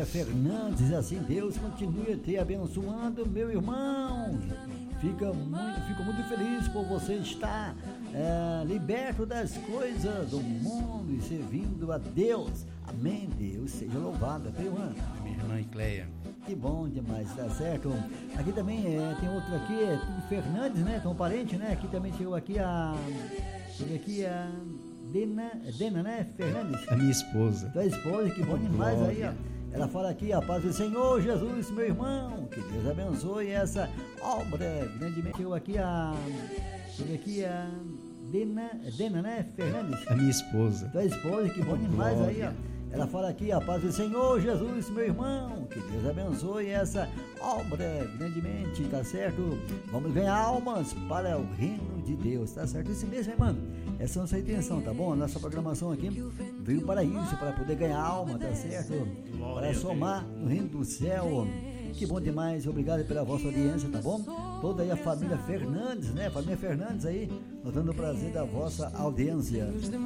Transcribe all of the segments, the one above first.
família Fernandes. Assim Deus continue te abençoando, meu irmão. Fico muito feliz por você estar liberto das coisas do mundo e servindo a Deus. Amém. Deus seja louvado. Viu, irmã? Minha irmã Cleia. Que bom demais, tá certo? Aqui também tem outro aqui, tudo Fernandes, né? Tão parente, né? Aqui também chegou aqui a Dena, né? Fernandes. A minha esposa. Tua esposa, que bom demais. Glória. Aí, ó. Ela fala aqui, a paz do Senhor Jesus, meu irmão. Que Deus abençoe essa obra grandemente. Chegou aqui a Dena, né? Fernandes. A minha esposa. Tua esposa, que bom demais. Glória. Aí, ó. Ela fala aqui, a paz do Senhor Jesus, meu irmão. Que Deus abençoe essa obra grandemente, tá certo? Vamos ganhar almas para o reino de Deus, tá certo? Isso mesmo, irmão. Essa é a nossa intenção, tá bom? A nossa programação aqui veio para isso, para poder ganhar alma, tá certo? Para somar no reino do céu. Que bom demais, obrigado pela vossa audiência, tá bom? Toda aí a família Fernandes, né? Família Fernandes aí, notando o prazer da vossa audiência.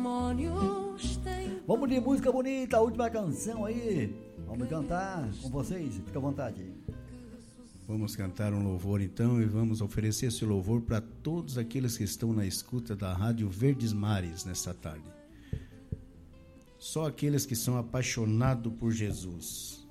Vamos de música bonita, a última canção aí. Vamos cantar com vocês, fica à vontade. Vamos cantar um louvor então e vamos oferecer esse louvor para todos aqueles que estão na escuta da Rádio Verdes Mares nesta tarde. Só aqueles que são apaixonados por Jesus.